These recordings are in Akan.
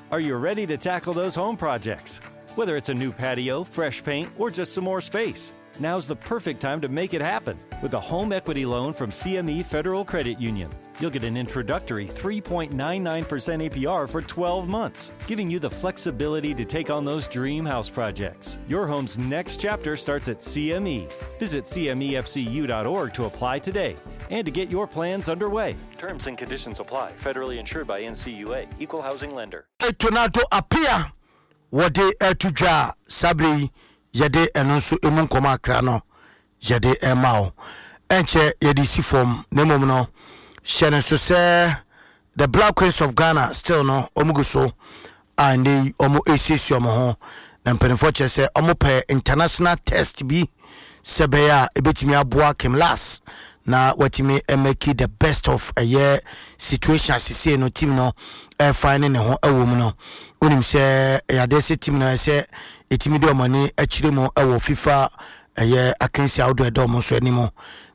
Are you ready to tackle those home projects? Whether it's a new patio, fresh paint, or just some more space, now's the perfect time to make it happen with a home equity loan from CME Federal Credit Union. You'll get an introductory 3.99% APR for 12 months, giving you the flexibility to take on those dream house projects. Your home's next chapter starts at CME. Visit CMEFCU.org to apply today and to get your plans underway. Terms and conditions apply. Federally insured by NCUA. Equal housing lender. Tornado appear. What day to ja Sabri Yade Enonsu Emunkoma Krano Yade Emao Enche Yedisi from Nemono Shannon so say the Black Queens of Ghana still no Omuguso and the Omo ACC Omo and Penfoche say Omope international test be Sebeya Ebetimi Abua Kim last. Na watimi make the best of a year situation as see no team no finding ho ewo mu no onim se ya desi team no se etimi do mani akire mu ewo FIFA ye akensi awdo do mo so animo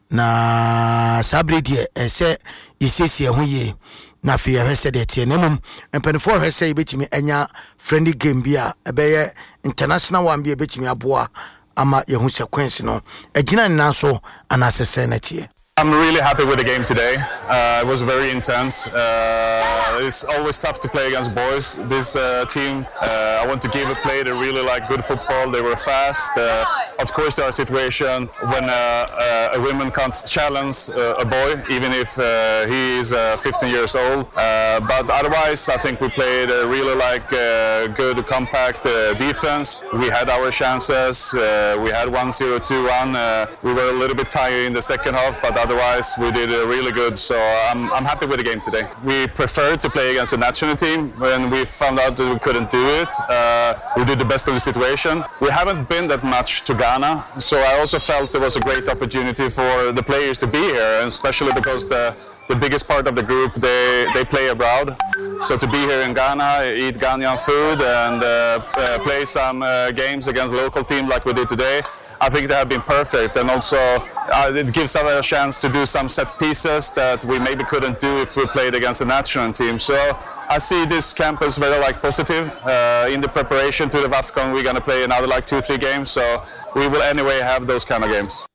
na sabre die se isesi ho ye na fe ya hwese de tie nemum empenfo hwese ebetimi anya friendly game bia ebeye international one bia ebetimi aboa ama ye hu sequence no agina nna so anasese na tie. I'm really happy with the game today. It was very intense. It's always tough to play against boys. This team, I want to give a play. They really like good football. They were fast. Of course, there are situations when a woman can't challenge a boy, even if he is 15 years old. But otherwise, I think we played really like good, compact defense. We had our chances. We had 1-0, 2-1. We were a little bit tired in the second half, but otherwise we did really good. So I'm happy with the game today. We preferred to play against the national team. When we found out that we couldn't do it, we did the best of the situation. We haven't been that much to Ghana, so I also felt there was a great opportunity for the players to be here, and especially because the biggest part of the group, they play abroad. So to be here in Ghana, eat Ghanaian food and play some games against local team like we did today, I think they have been perfect. And also it gives us a chance to do some set pieces that we maybe couldn't do if we played against the national team. So I see this camp as very positive. In the preparation to the WAFCON, we're going to play another 2-3 games. So we will anyway have those kind of games.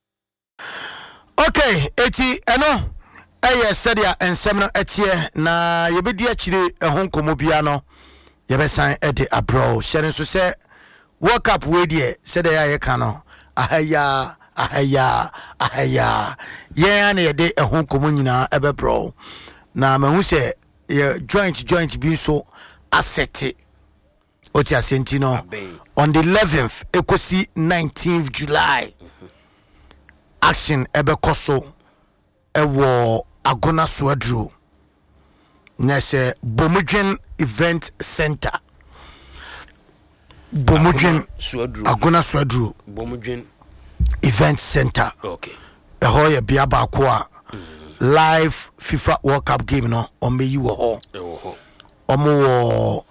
Okay, eti eno eye sadia ensem no etie na yebedi akire ehonkomo bia no yebesan ede abro hyere so se World Cup we die said ya ye kano ahaya ye na ye de ehonkomo nyina ebe bro na mahu se ye joint bi so asset oti asenti no on the 11th ekosi 19th July action ebe koso ewo Agona Suadru nese Bomudwen Event Center Bomudwen Agona Suadru Bomudwen Event Center. Okay. Eho bia ba ko a live FIFA World Cup game no o meyi wo ho. Omo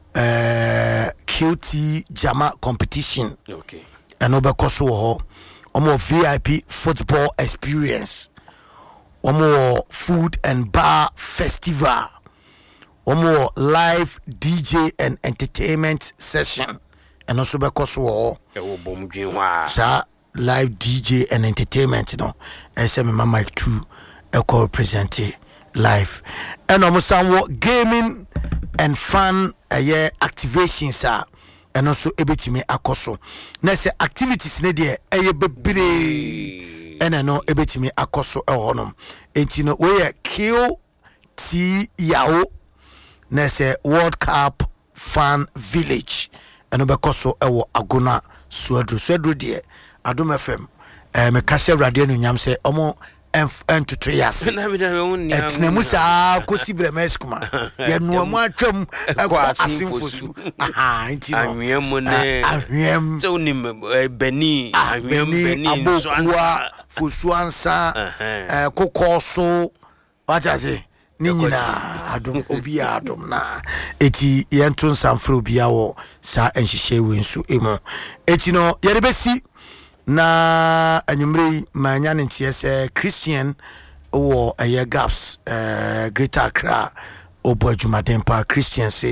QT Jama competition. Okay. Eno be koso wo ho. Omo VIP football experience. Omo food and bar festival. Omo live DJ and entertainment session. And also because live DJ and entertainment, SM Mama 2 call present live. And almost some gaming and fun activations are. And also ebetimi akoso. Nese activities ne de bebre and no ebetimi akoso ehonum. Entino we QT Yao nese World Cup Fan Village. And obekoso ewo Agona Suadru de Adom FM me kase radio no nyam se omo entutu yase etna musa kosi bremeskuma ye no mu atwam asimfosu ntino anwem ne ahwem so nim beni ahwem abokuwa fosuansa kokoso wataze ni nyina adom obi adom na eti yenton samfro bia wo sa enhihye wensu emo eti no yere besi na anyumre manya ne ntiese Christian wo gaps Greater Accra obo adwumaden pa Christian say